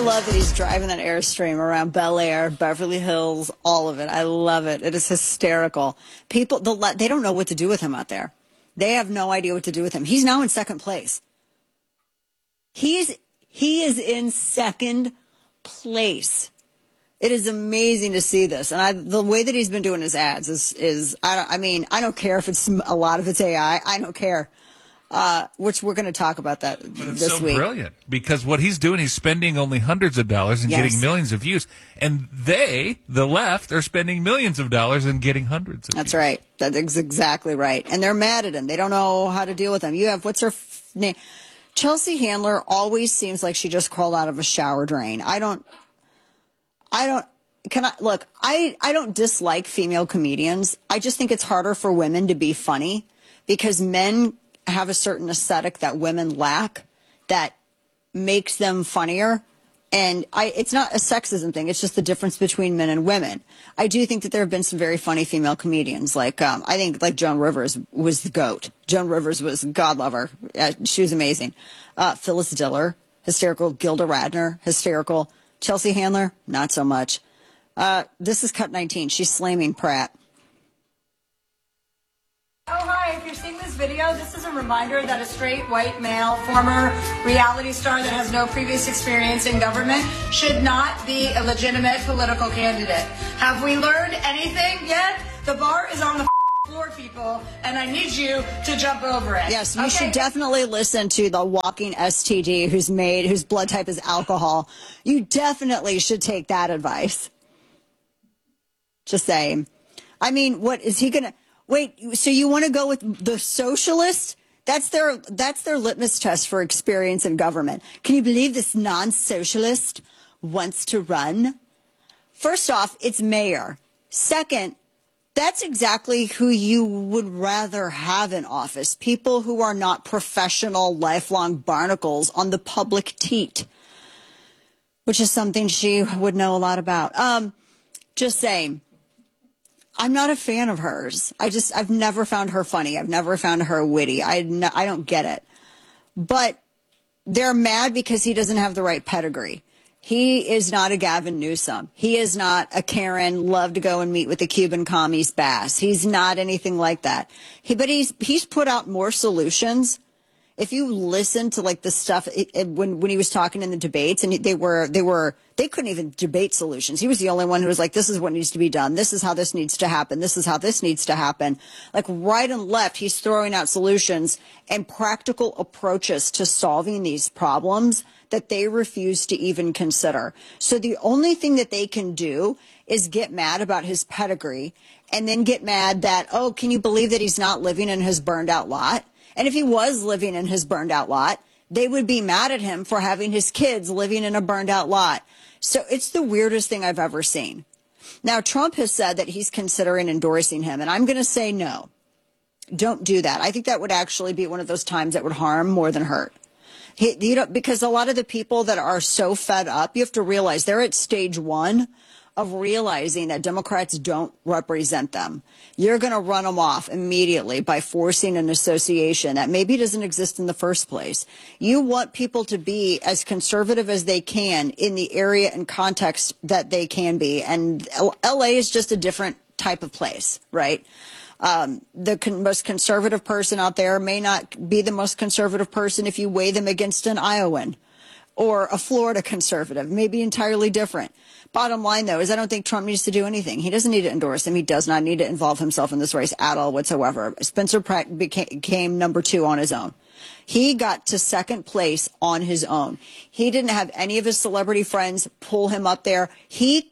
love that he's driving that Airstream around Bel Air, Beverly Hills, all of it. I love it. It is hysterical. People, they don't know what to do with him out there. They have no idea what to do with him. He's now in second place. He is in second place. It is amazing to see this. And the way that he's been doing his ads is I don't care if it's a lot of it's AI. I don't care. Which we're going to talk about that this week. It's so brilliant because what he's doing, he's spending only hundreds of dollars and getting millions of views. And they, the left, are spending millions of dollars and getting hundreds of views. That's right. That's exactly right. And they're mad at him. They don't know how to deal with him. You have, what's her name? Chelsea Handler always seems like she just crawled out of a shower drain. I don't dislike female comedians. I just think it's harder for women to be funny because men have a certain aesthetic that women lack that makes them funnier. And it's not a sexism thing. It's just the difference between men and women. I do think that there have been some very funny female comedians. Like, I think like Joan Rivers was the GOAT. Joan Rivers was God love her. She was amazing. Phyllis Diller, hysterical. Gilda Radner, hysterical. Chelsea Handler, not so much. This is Cut 19. She's slamming Pratt. Oh, hi. If you're seeing this video, this is a reminder that a straight white male, former reality star that has no previous experience in government should not be a legitimate political candidate. Have we learned anything yet? The bar is on the floor, people, and I need you to jump over it. Yes, you should definitely listen to the walking STD whose blood type is alcohol. You definitely should take that advice. Just saying. I mean, what is he going to... Wait, so you want to go with the socialist? That's their litmus test for experience in government. Can you believe this non-socialist wants to run? First off, it's mayor. Second, that's exactly who you would rather have in office. People who are not professional, lifelong barnacles on the public teat, which is something she would know a lot about. Just saying. I'm not a fan of hers. I've never found her funny. I've never found her witty. I don't get it. But they're mad because he doesn't have the right pedigree. He is not a Gavin Newsom. He is not a Karen, love to go and meet with the Cuban commies Bass. He's not anything like that. But he's put out more solutions. If you listen to like the stuff when he was talking in the debates, and they couldn't even debate solutions. He was the only one who was like, this is what needs to be done. This is how this needs to happen. This is how this needs to happen. Like right and left, he's throwing out solutions and practical approaches to solving these problems that they refuse to even consider. So the only thing that they can do is get mad about his pedigree and then get mad that, oh, can you believe that he's not living in his burned out lot? And if he was living in his burned out lot, they would be mad at him for having his kids living in a burned out lot. So it's the weirdest thing I've ever seen. Now, Trump has said that he's considering endorsing him, and I'm going to say no. Don't do that. I think that would actually be one of those times that would harm more than hurt. Because a lot of the people that are so fed up, you have to realize they're at stage one of realizing that Democrats don't represent them. You're going to run them off immediately by forcing an association that maybe doesn't exist in the first place. You want people to be as conservative as they can in the area and context that they can be. And LA is just a different type of place, right? The most conservative person out there may not be the most conservative person if you weigh them against an Iowan or a Florida conservative, maybe entirely different. Bottom line, though, is I don't think Trump needs to do anything. He doesn't need to endorse him. He does not need to involve himself in this race at all whatsoever. Spencer Pratt became number 2 on his own. He got to second place on his own. He didn't have any of his celebrity friends pull him up there. He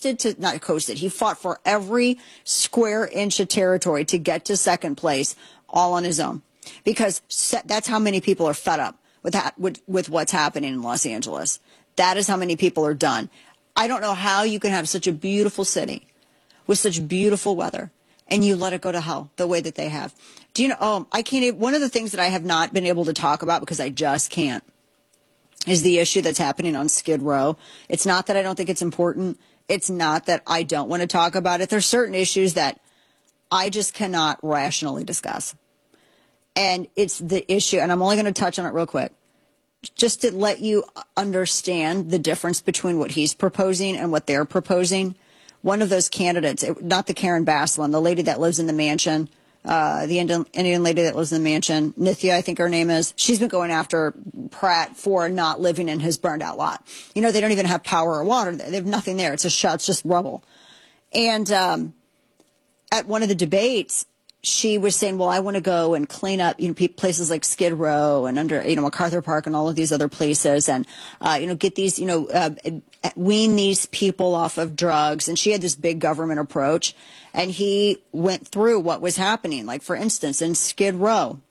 he fought for every square inch of territory to get to second place all on his own. Because that's how many people are fed up with what's happening in Los Angeles. That is how many people are done. I don't know how you can have such a beautiful city with such beautiful weather and you let it go to hell the way that they have. Do you know, I can't, one of the things that I have not been able to talk about because I just can't is the issue that's happening on Skid Row. It's not that I don't think it's important. It's not that I don't want to talk about it. There's certain issues that I just cannot rationally discuss. And it's the issue, and I'm only going to touch on it real quick. just to let you understand the difference between what he's proposing and what they're proposing. One of those candidates, not the Karen Bass one, the lady that lives in the mansion, the Indian lady that lives in the mansion, Nithya, I think her name is, she's been going after Pratt for not living in his burned out lot. You know, they don't even have power or water. They have nothing there. It's just rubble. And at one of the debates, she was saying, well, I want to go and clean up, places like Skid Row and MacArthur Park and all of these other places and, get these, wean these people off of drugs. And she had this big government approach. And he went through what was happening. Like, for instance, in Skid Row,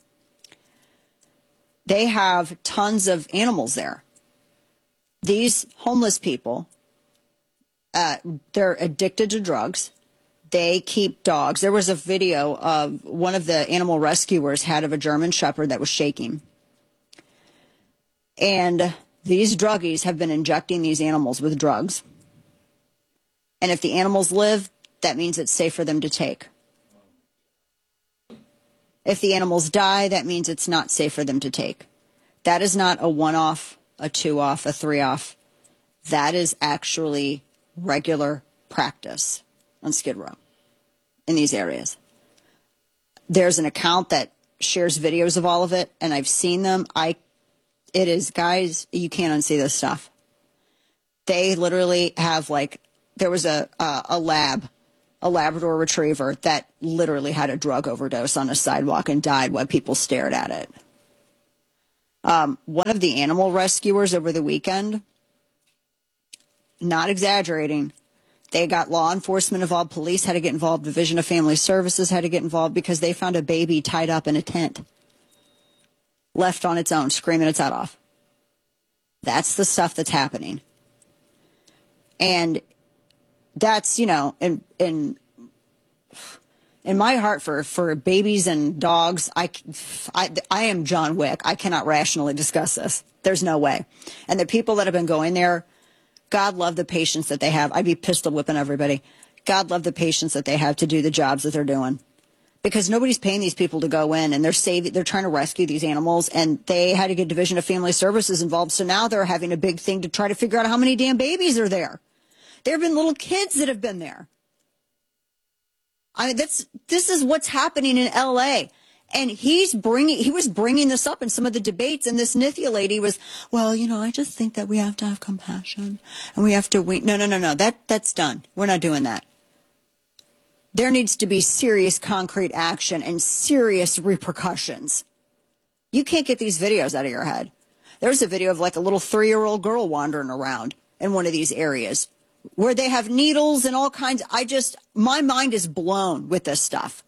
they have tons of animals there. These homeless people, they're addicted to drugs. They keep dogs. There was a video of one of the animal rescuers had of a German Shepherd that was shaking. And these druggies have been injecting these animals with drugs. And if the animals live, that means it's safe for them to take. If the animals die, that means it's not safe for them to take. That is not a 1-off, a 2-off, a 3-off. That is actually regular practice on Skid Row in these areas. There's an account that shares videos of all of it, and I've seen them. It is, guys, you can't unsee this stuff. They literally have, there was a Labrador retriever that literally had a drug overdose on a sidewalk and died while people stared at it. One of the animal rescuers over the weekend, not exaggerating, they got law enforcement involved, police had to get involved, Division of Family Services had to get involved because they found a baby tied up in a tent, left on its own, screaming its head off. That's the stuff that's happening. And that's, in my heart for babies and dogs, I am John Wick. I cannot rationally discuss this. There's no way. And the people that have been going there, God love the patience that they have. I'd be pistol whipping everybody. God love the patience that they have to do the jobs that they're doing. Because nobody's paying these people to go in, and they're trying to rescue these animals, and they had to get Division of Family Services involved. So now they're having a big thing to try to figure out how many damn babies are there. There have been little kids that have been there. I mean, this is what's happening in L.A. And he was bringing this up in some of the debates, and this Nithya lady was, well, I just think that we have to have compassion, and we have to wait. No, that's done. We're not doing that. There needs to be serious concrete action and serious repercussions. You can't get these videos out of your head. There's a video of a little 3-year-old girl wandering around in one of these areas where they have needles and all kinds. My mind is blown with this stuff.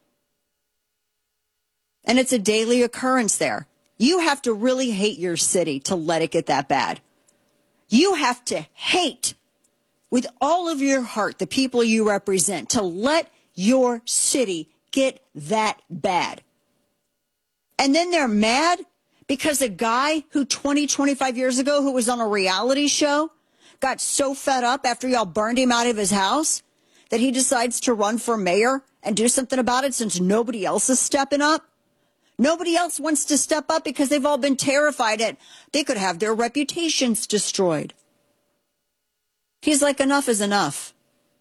And it's a daily occurrence there. You have to really hate your city to let it get that bad. You have to hate with all of your heart the people you represent to let your city get that bad. And then they're mad because a guy who 25 years ago who was on a reality show got so fed up after y'all burned him out of his house that he decides to run for mayor and do something about it since nobody else is stepping up. Nobody else wants to step up because they've all been terrified that they could have their reputations destroyed. He's like, enough is enough.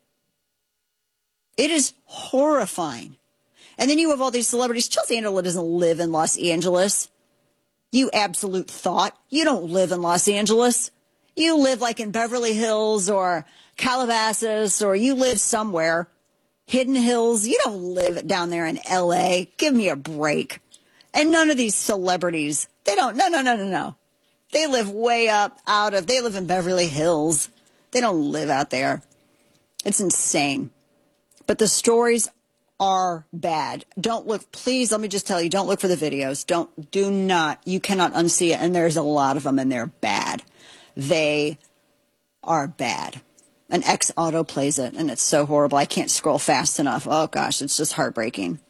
It is horrifying. And then you have all these celebrities. Chelsea Handler doesn't live in Los Angeles. You absolute thought. You don't live in Los Angeles. You live in Beverly Hills or Calabasas, or you live somewhere. Hidden Hills. You don't live down there in L.A. Give me a break. And none of these celebrities, they don't, no. They live way they live in Beverly Hills. They don't live out there. It's insane. But the stories are bad. Please, let me just tell you, don't look for the videos. You cannot unsee it. And there's a lot of them, and they're bad. They are bad. An X-Auto plays it, and it's so horrible. I can't scroll fast enough. Oh, gosh, it's just heartbreaking.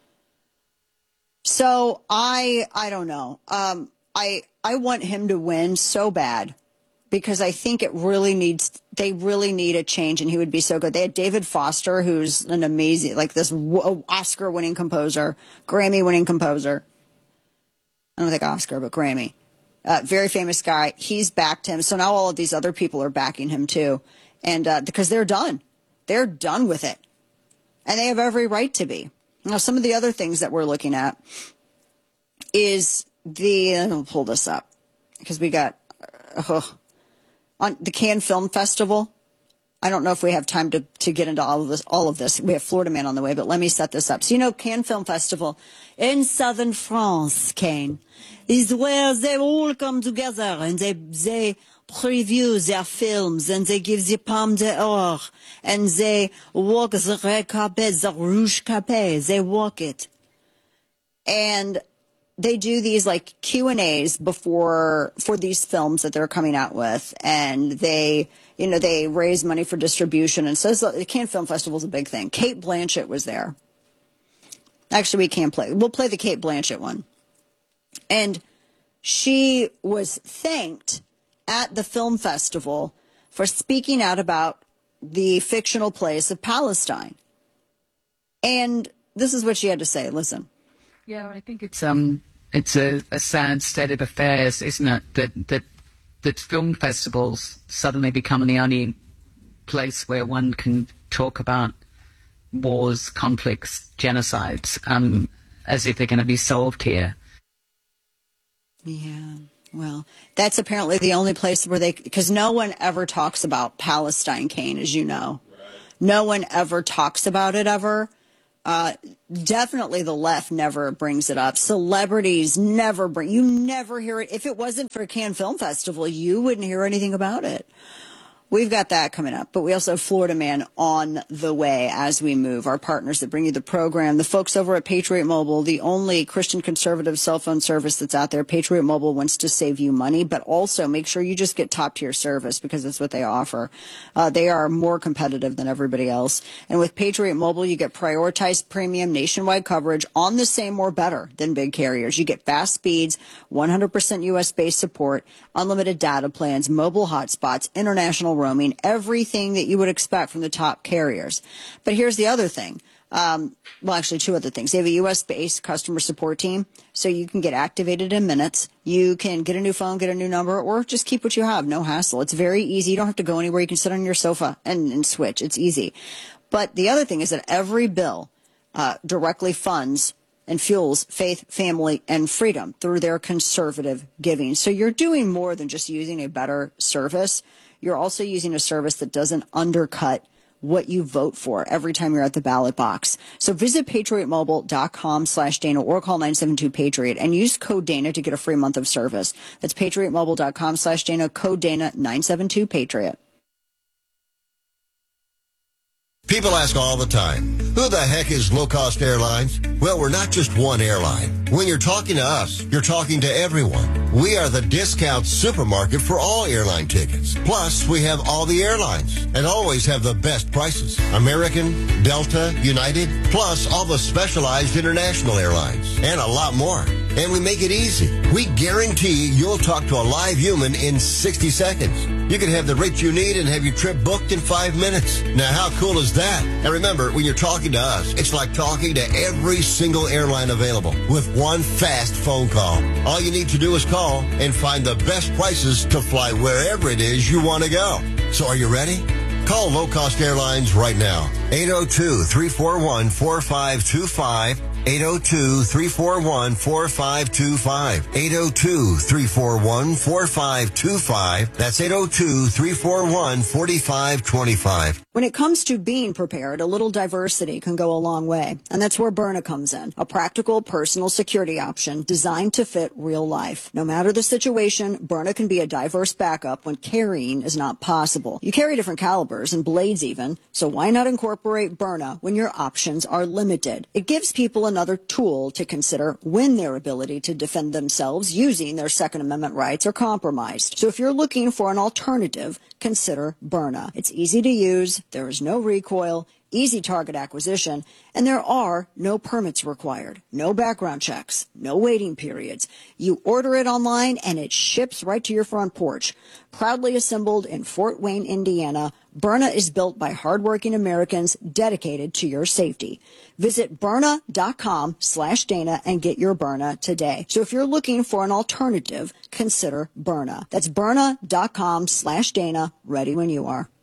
So I don't know. I want him to win so bad because I think they really need a change, and he would be so good. They had David Foster, who's an amazing, this Oscar-winning composer, Grammy-winning composer. I don't think Oscar, but Grammy. very famous guy. He's backed him. So now all of these other people are backing him too. And because they're done. They're done with it. And they have every right to be. Now, some of the other things that we're looking at is I'll pull this up because we got on the Cannes Film Festival. I don't know if we have time to get into all of this. We have Florida Man on the way, but let me set this up. So, you know, Cannes Film Festival in southern France, Cannes, is where they all come together and they preview their films and they give the Palme d'Or and they walk the red carpet, the rouge carpet. They walk it. And they do these like Q&As for these films that they're coming out with, and they raise money for distribution. And so the Cannes Film Festival is a big thing. Cate Blanchett was there. Actually, we'll play the Cate Blanchett one. And she was thanked at the film festival for speaking out about the fictional place of Palestine. And this is what she had to say. Listen. Yeah, I think it's a sad state of affairs, isn't it? That film festivals suddenly become the only place where one can talk about wars, conflicts, genocides, as if they're going to be solved here. Yeah, well, that's apparently the only place where because no one ever talks about Palestine, Kane, as you know. No one ever talks about it ever. Definitely the left never brings it up. Celebrities you never hear it. If it wasn't for Cannes Film Festival, you wouldn't hear anything about it. We've got that coming up, but we also have Florida Man on the way as we move. Our partners that bring you the program, the folks over at Patriot Mobile, the only Christian conservative cell phone service that's out there. Patriot Mobile wants to save you money, but also make sure you just get top tier service because that's what they offer. They are more competitive than everybody else. And with Patriot Mobile, you get prioritized premium nationwide coverage on the same or better than big carriers. You get fast speeds, 100% US-based support, unlimited data plans, mobile hotspots, international roaming, everything that you would expect from the top carriers. But here's the other thing. Well, actually, two other things. They have a U.S.-based customer support team, so you can get activated in minutes. You can get a new phone, get a new number, or just keep what you have. No hassle. It's very easy. You don't have to go anywhere. You can sit on your sofa and switch. It's easy. But the other thing is that every bill directly funds and fuels faith, family, and freedom through their conservative giving. So you're doing more than just using a better service. You're also using a service that doesn't undercut what you vote for every time you're at the ballot box. So visit patriotmobile.com/Dana or call 972-PATRIOT and use code Dana to get a free month of service. That's patriotmobile.com/Dana, code Dana, 972-PATRIOT. People ask all the time, who the heck is Low Cost Airlines? Well, we're not just one airline. When you're talking to us, you're talking to everyone. We are the discount supermarket for all airline tickets. Plus, we have all the airlines and always have the best prices. American, Delta, United, plus all the specialized international airlines and a lot more. And we make it easy. We guarantee you'll talk to a live human in 60 seconds. You can have the rate you need and have your trip booked in 5 minutes. Now, how cool is that? And remember, when you're talking to us, it's like talking to every single airline available with one fast phone call. All you need to do is call and find the best prices to fly wherever it is you want to go. So are you ready? Call Low Cost Airlines right now. 802-341-4525. 802-341-4525. 802-341-4525. That's 802-341-4525. When it comes to being prepared, a little diversity can go a long way. And that's where Byrna comes in. A practical personal security option designed to fit real life. No matter the situation, Byrna can be a diverse backup when carrying is not possible. You carry different calibers and blades even, so why not incorporate Byrna when your options are limited? It gives people another tool to consider when their ability to defend themselves using their Second Amendment rights are compromised. So if you're looking for an alternative, consider Byrna. It's easy to use, there is no recoil, easy target acquisition, and there are no permits required, no background checks, no waiting periods. You order it online and it ships right to your front porch. Proudly assembled in Fort Wayne, Indiana, Byrna is built by hardworking Americans dedicated to your safety. Visit Byrna.com/Dana and get your Byrna today. So if you're looking for an alternative, consider Byrna. That's Byrna.com/Dana, ready when you are.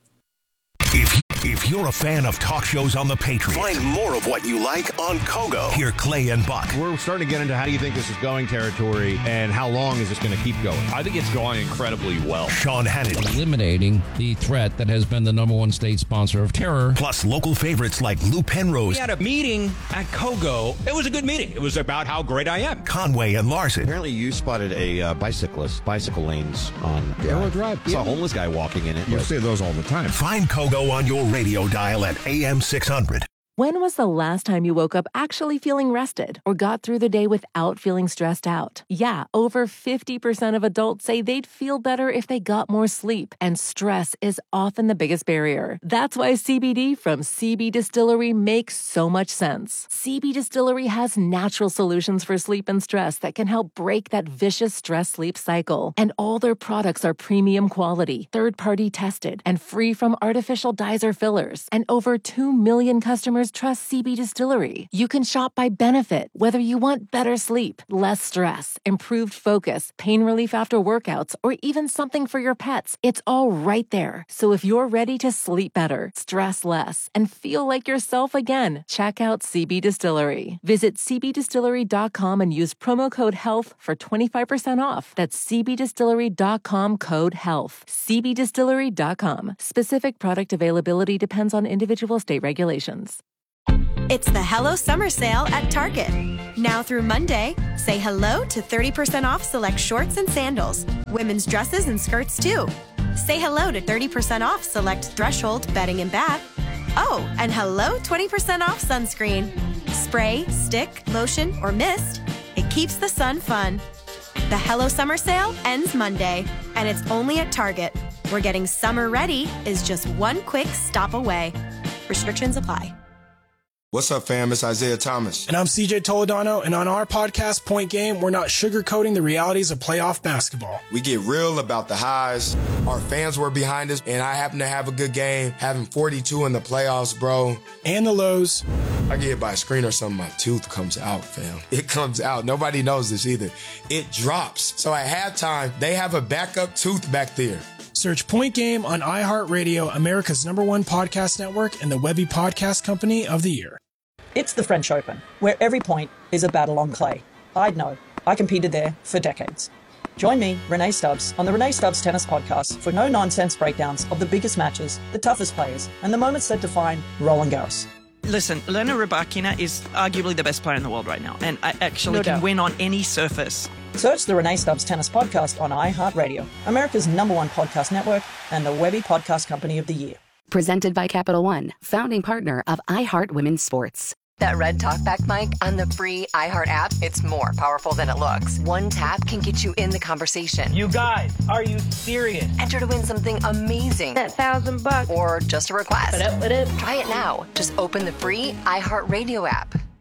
If you're a fan of talk shows on the Patriot, find more of what you like on Kogo. Hear Clay and Buck. We're starting to get into how do you think this is going territory and how long is this going to keep going? I think it's going incredibly well. Sean Hannity. Eliminating the threat that has been the number one state sponsor of terror. Plus local favorites like Lou Penrose. We had a meeting at Kogo. It was a good meeting. It was about how great I am. Conway and Larson. Apparently you spotted a bicycle lanes on Arrow Drive. Saw a homeless guy walking in it. You see those all the time. Find Kogo on your radio dial at AM 600. When was the last time you woke up actually feeling rested or got through the day without feeling stressed out? Yeah, over 50% of adults say they'd feel better if they got more sleep, and stress is often the biggest barrier. That's why CBD from CB Distillery makes so much sense. CB Distillery has natural solutions for sleep and stress that can help break that vicious stress-sleep cycle. And all their products are premium quality, third-party tested, and free from artificial dyes or fillers. And over 2 million customers trust CB Distillery. You can shop by benefit, whether you want better sleep, less stress, improved focus, pain relief after workouts, or even something for your pets. It's all right there. So if you're ready to sleep better, stress less, and feel like yourself again, check out CB Distillery. Visit cbdistillery.com and use promo code HEALTH for 25% off. That's cbdistillery.com, code HEALTH. cbdistillery.com. Specific product availability depends on individual state regulations. It's the Hello Summer Sale at Target. Now through Monday, say hello to 30% off select shorts and sandals. Women's dresses and skirts too. Say hello to 30% off select Threshold bedding and bath. Oh, and hello 20% off sunscreen. Spray, stick, lotion, or mist. It keeps the sun fun. The Hello Summer Sale ends Monday, and it's only at Target, where getting summer ready is just one quick stop away. Restrictions apply. What's up, fam? It's Isaiah Thomas. And I'm CJ Toledano, and on our podcast, Point Game, we're not sugarcoating the realities of playoff basketball. We get real about the highs. Our fans were behind us, and I happen to have a good game, having 42 in the playoffs, bro. And the lows. I get hit by a screen or something, my tooth comes out, fam. It comes out. Nobody knows this either. It drops. So at halftime, they have a backup tooth back there. Search Point Game on iHeartRadio, America's #1 podcast network, and the Webby Podcast Company of the Year. It's the French Open, where every point is a battle on clay. I'd know. I competed there for decades. Join me, Renee Stubbs, on the Renee Stubbs Tennis Podcast for no-nonsense breakdowns of the biggest matches, the toughest players, and the moments that define Roland Garros. Listen, Elena Rybakina is arguably the best player in the world right now, and I actually can win on any surface. Search the Renee Stubbs Tennis Podcast on iHeartRadio, America's #1 podcast network, and the Webby Podcast Company of the Year. Presented by Capital One, founding partner of iHeart Women's Sports. That red talkback mic on the free iHeart app, it's more powerful than it looks. One tap can get you in the conversation. You guys, are you serious? Enter to win something amazing. That $1,000. Or just a request. What up? Try it now. Just open the free iHeart Radio app.